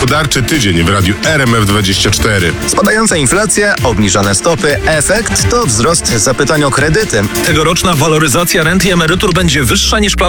Gospodarczy tydzień w radiu RMF24. Spadająca inflacja, obniżone stopy, efekt to wzrost zapytań o kredyty. Tegoroczna waloryzacja rent i emerytur będzie wyższa niż